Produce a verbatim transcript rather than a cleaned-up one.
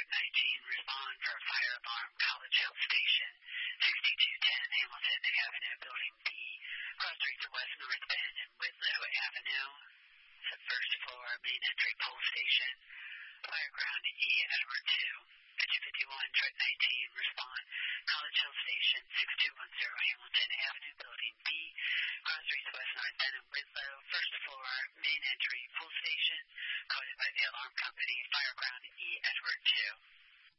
Truck nineteen, respond for fire alarm, College Hill Station, sixty-two ten Hamilton Avenue, Building B, cross streets of West North Bend and Whitlow Avenue. It's the first floor, main entry, pole station, fireground E, Edward two. At two fifty-one, Truck nineteen, respond, College Hill Station, six two one zero Hamilton Avenue, Building B, cross streets of West North Bend and Whitlow, first floor, main entry, pole station, coded by the alarm company, fireground E, Edward two.